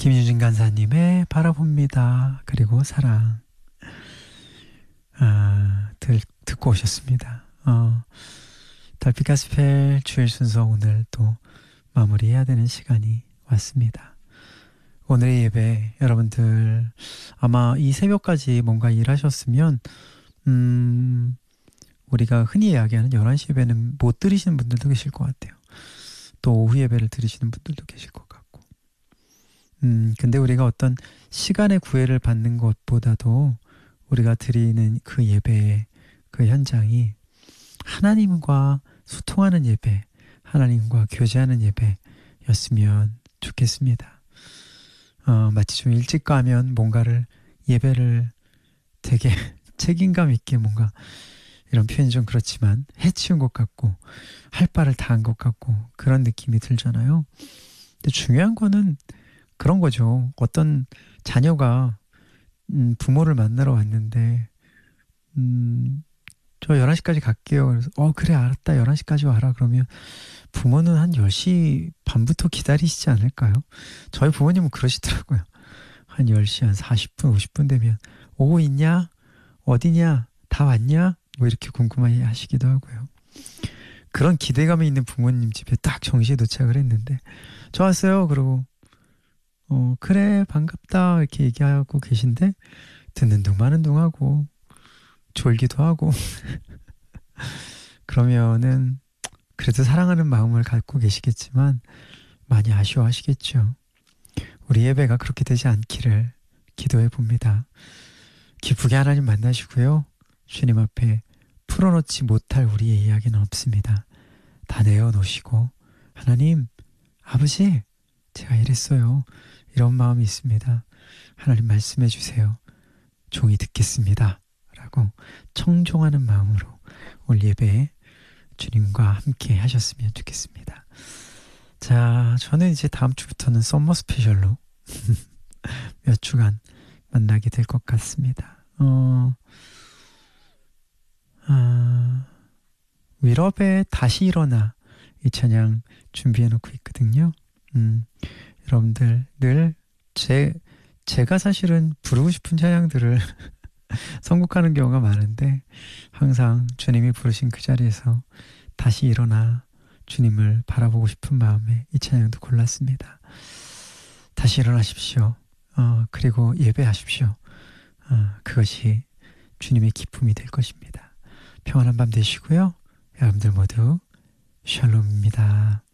김유진 간사님의 바라봅니다. 그리고 사랑. 듣고 오셨습니다. 달빛 가스펠 주일 순서 오늘 또 마무리해야 되는 시간이 왔습니다. 오늘의 예배 여러분들 아마 이 새벽까지 뭔가 일하셨으면 우리가 흔히 이야기하는 11시 예배는 못 들으시는 분들도 계실 것 같아요. 또 오후 예배를 들으시는 분들도 계실 것 같고 근데 우리가 어떤 시간의 구애를 받는 것보다도 우리가 드리는 그 예배의 그 현장이 하나님과 소통하는 예배, 하나님과 교제하는 예배였으면 좋겠습니다. 마치 좀 일찍 가면 뭔가를 예배를 되게 책임감 있게 뭔가 이런 표현이 좀 그렇지만 해치운 것 같고 할 바를 다 한 것 같고 그런 느낌이 들잖아요. 근데 중요한 거는 그런 거죠. 어떤 자녀가 부모를 만나러 왔는데 저 11시까지 갈게요. 그래서 그래 알았다 11시까지 와라 그러면 부모는 한 10시 반부터 기다리시지 않을까요? 저희 부모님은 그러시더라고요. 한 10시 한 40분 50분 되면 오고 있냐? 어디냐? 다 왔냐? 뭐 이렇게 궁금해 하시기도 하고요. 그런 기대감이 있는 부모님 집에 딱 정시에 도착을 했는데 저 왔어요. 그러고 그래 반갑다 이렇게 얘기하고 계신데 듣는 둥 마는 둥 하고 졸기도 하고 그러면은 그래도 사랑하는 마음을 갖고 계시겠지만 많이 아쉬워하시겠죠. 우리 예배가 그렇게 되지 않기를 기도해 봅니다. 기쁘게 하나님 만나시고요. 주님 앞에 풀어놓지 못할 우리의 이야기는 없습니다. 다 내어놓으시고 하나님 아버지 제가 이랬어요. 이런 마음이 있습니다. 하나님 말씀해 주세요. 종이 듣겠습니다. 라고 청종하는 마음으로 오늘 예배에 주님과 함께 하셨으면 좋겠습니다. 자, 저는 이제 다음 주부터는 썸머 스페셜로 몇 주간 만나게 될 것 같습니다. 윌업의 다시 일어나 이 찬양 준비해 놓고 있거든요. 여러분들 늘 제가 사실은 부르고 싶은 찬양들을 선곡하는 경우가 많은데 항상 주님이 부르신 그 자리에서 다시 일어나 주님을 바라보고 싶은 마음에 이 찬양도 골랐습니다. 다시 일어나십시오. 그리고 예배하십시오. 그것이 주님의 기쁨이 될 것입니다. 평안한 밤 되시고요. 여러분들 모두 샬롬입니다.